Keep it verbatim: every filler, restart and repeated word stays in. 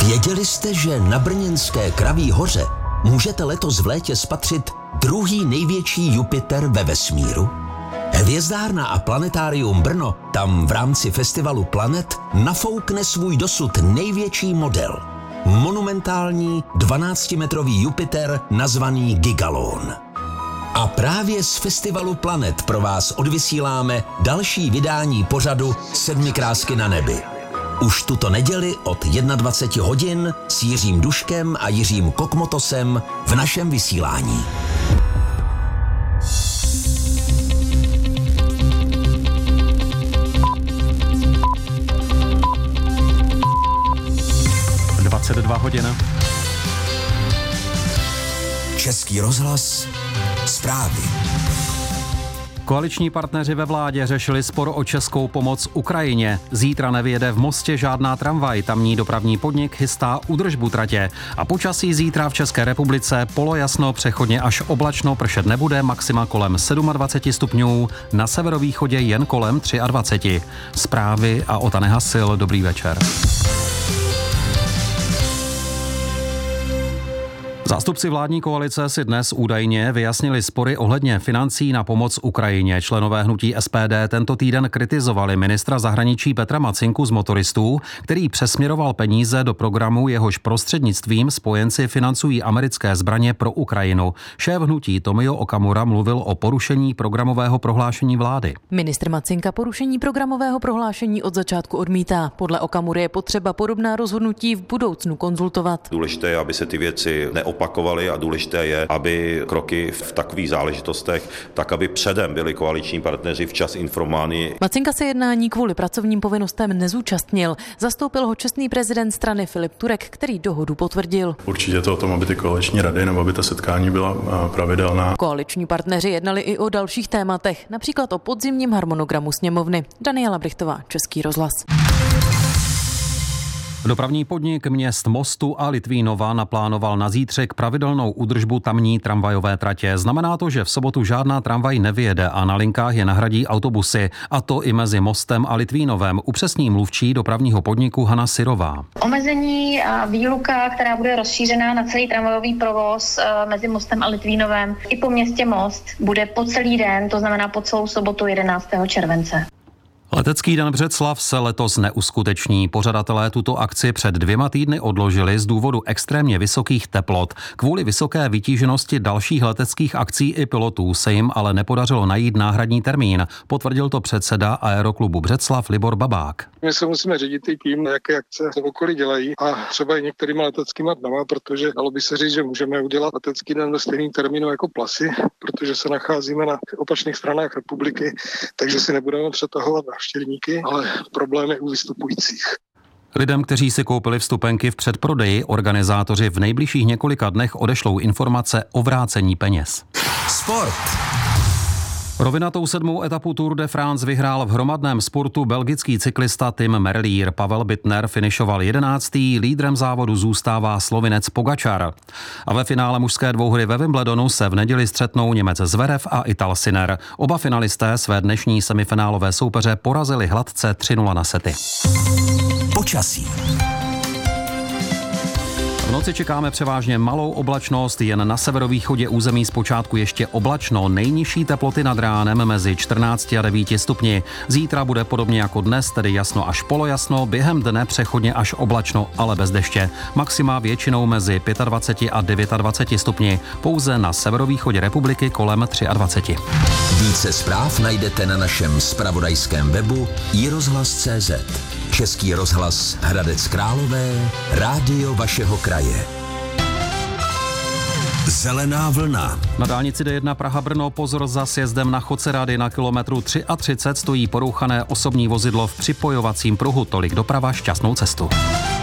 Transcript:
Věděli jste, že na brněnské Kraví hoře můžete letos v létě spatřit druhý největší Jupiter ve vesmíru? Hvězdárna a planetárium Brno tam v rámci festivalu Planet nafoukne svůj dosud největší model. Monumentální dvanáctimetrový Jupiter nazvaný Gigalon. A právě z festivalu Planet pro vás odvysíláme další vydání pořadu Sedmi krásky na nebi. Už tuto neděli od dvacet jedna hodin s Jiřím Duškem a Jiřím Kokmotosem v našem vysílání. dvacet dva hodin. Český rozhlas, zprávy. Koaliční partneři ve vládě řešili spor o českou pomoc Ukrajině. Zítra nevyjede v Mostě žádná tramvaj, tamní dopravní podnik chystá údržbu tratě. A počasí zítra v České republice polojasno, přechodně až oblačno, pršet nebude, maxima kolem dvacet sedm stupňů, na severovýchodě jen kolem dvacet tři. Zprávy a Otane Hasil, dobrý večer. Zástupci vládní koalice si dnes údajně vyjasnili spory ohledně financí na pomoc Ukrajině. Členové hnutí S P D tento týden kritizovali ministra zahraničí Petra Macinku z Motoristů, který přesměroval peníze do programu, jehož prostřednictvím spojenci financují americké zbraně pro Ukrajinu. Šéf hnutí Tomio Okamura mluvil o porušení programového prohlášení vlády. Ministr Macinka porušení programového prohlášení od začátku odmítá. Podle Okamury je potřeba podobná rozhodnutí v budoucnu konzultovat. Důležité je, aby se ty věci neopakovaly. opakovali a důležité je, aby kroky v takových záležitostech, tak aby předem byli koaliční partneři včas informováni. Macinka se jednání kvůli pracovním povinnostem nezúčastnil. Zastoupil ho čestný prezident strany Filip Turek, který dohodu potvrdil. Určitě to o tom, aby ty koaliční rady nebo aby ta setkání byla pravidelná. Koaliční partneři jednali i o dalších tématech, například o podzimním harmonogramu sněmovny. Daniela Brichtová, Český rozhlas. Dopravní podnik měst Mostu a Litvínova naplánoval na zítřek pravidelnou údržbu tamní tramvajové tratě. Znamená to, že v sobotu žádná tramvaj nevyjede a na linkách je nahradí autobusy. A to i mezi Mostem a Litvínovem, upřesní mluvčí dopravního podniku Hana Syrová. Omezení a výluka, která bude rozšířená na celý tramvajový provoz mezi Mostem a Litvínovem i po městě Most, bude po celý den, to znamená po celou sobotu jedenáctého července. Letecký den Břeclav se letos neuskuteční. Pořadatelé tuto akci před dvěma týdny odložili z důvodu extrémně vysokých teplot. Kvůli vysoké vytíženosti dalších leteckých akcí i pilotů se jim ale nepodařilo najít náhradní termín. Potvrdil to předseda Aeroklubu Břeclav Libor Babák. My se musíme řídit i tím, jaké akce se v okolí dělají a třeba i některýma leteckýma dnama, protože dalo by se říct, že můžeme udělat letecký den ve stejným termínu jako Plasy, protože se nacházíme na opačných stranách republiky, takže si nebudeme přetahovat návštěvníky, ale problém je u vystupujících. Lidem, kteří si koupili vstupenky v předprodeji, organizátoři v nejbližších několika dnech odešlou informace o vrácení peněz. Sport. Rovinatou sedmou etapu Tour de France vyhrál v hromadném sportu belgický cyklista Tim Merlier. Pavel Bittner finišoval jedenáctý, lídrem závodu zůstává Slovinec Pogačar. A ve finále mužské dvouhry ve Wimbledonu se v neděli střetnou Němec Zverev a Ital Sinner. Oba finalisté své dnešní semifinálové soupeře porazili hladce tři nula na sety. Počasí. V noci čekáme převážně malou oblačnost, jen na severovýchodě území zpočátku ještě oblačno, nejnižší teploty nad ránem mezi čtrnácti a devíti stupni. Zítra bude podobně jako dnes, tedy jasno až polojasno, během dne přechodně až oblačno, ale bez deště. Maxima většinou mezi dvaceti pěti a dvaceti devíti stupni, pouze na severovýchodě republiky kolem dvacet tři. Více zpráv najdete na našem zpravodajském webu i rozhlas tečka cé zet. Český rozhlas Hradec Králové, rádio vašeho kraje. Zelená vlna. Na dálnici D jedna Praha-Brno pozor za sjezdem na Chocerady na kilometru třicet tři stojí porouchané osobní vozidlo v připojovacím pruhu. Tolik doprava, šťastnou cestu.